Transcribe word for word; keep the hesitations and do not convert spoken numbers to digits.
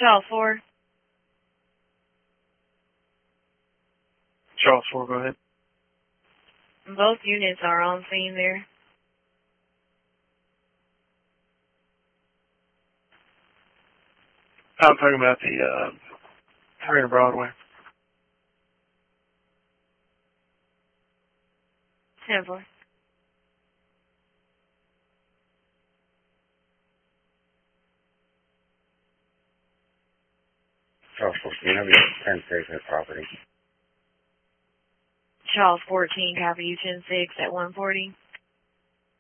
Charles four. Charles four, go ahead. Both units are on scene there. I'm talking about the uh, three hundred Broadway. ten four. Charles fourteen, have you ten six at property? Charles fourteen, copy you ten six at one forty.